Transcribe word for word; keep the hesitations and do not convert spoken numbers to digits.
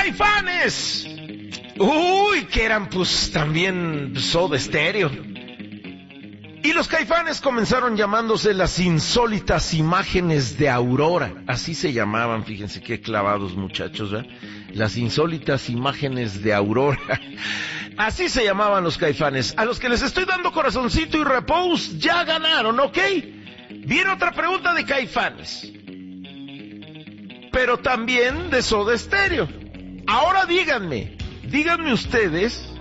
Caifanes. Uy, que eran pues también Soda Stereo. Y los Caifanes comenzaron llamándose las insólitas imágenes de Aurora. Así se llamaban, fíjense qué clavados muchachos, ¿verdad? Las insólitas imágenes de Aurora. Así se llamaban los Caifanes. A los que les estoy dando corazoncito y repose, ya ganaron, ¿ok? Viene otra pregunta de Caifanes, pero también de Soda Stereo. Ahora díganme, díganme ustedes